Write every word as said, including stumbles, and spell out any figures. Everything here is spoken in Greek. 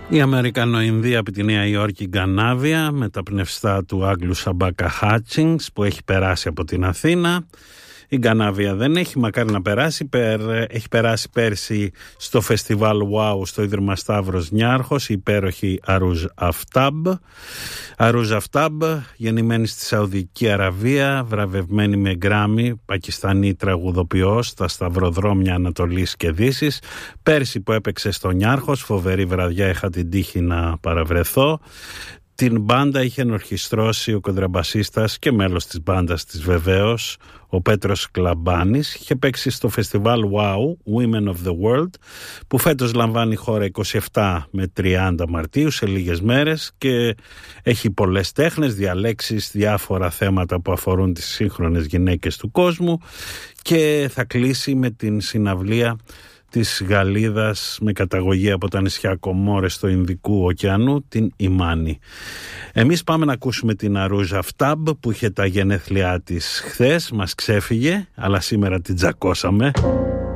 Η Αμερικανοϊνδία από τη Νέα Υόρκη Γκανάβια με τα πνευστά του Άγγλου Σαμπάκα Χάτσινγκς που έχει περάσει από την Αθήνα. Η Γκανάβια δεν έχει, μακάρι να περάσει. Έχει περάσει πέρσι στο φεστιβάλ Wow στο Ίδρυμα Σταύρος Νιάρχος, η υπέροχη Αρούζ Αφτάμπ. Αρούζ Αφτάμπ, γεννημένη στη Σαουδική Αραβία, βραβευμένη με γκράμι, πακιστανή τραγουδοποιός στα σταυροδρόμια Ανατολής και Δύσης. Πέρσι που έπαιξε στο Νιάρχος, φοβερή βραδιά, είχα την τύχη να παραβρεθώ. Την μπάντα είχε ενορχιστρώσει ο κοντραμπασίστας και μέλος της μπάντας της βεβαίως, ο Πέτρος Κλαμπάνης. Είχε παίξει στο φεστιβάλ Wow, Women of the World, που φέτος λαμβάνει χώρα είκοσι επτά με τριάντα Μαρτίου, σε λίγες μέρες, και έχει πολλές τέχνες, διαλέξεις, διάφορα θέματα που αφορούν τις σύγχρονες γυναίκες του κόσμου, και θα κλείσει με την συναυλία της Γαλλίδας με καταγωγή από τα νησιά Κομόρες του Ινδικού ωκεανού, την Ιμάνη. Εμείς πάμε να ακούσουμε την Αρούζ Αφτάμπ που είχε τα γενέθλιά της χθες, μας ξέφυγε, αλλά σήμερα την τζακώσαμε.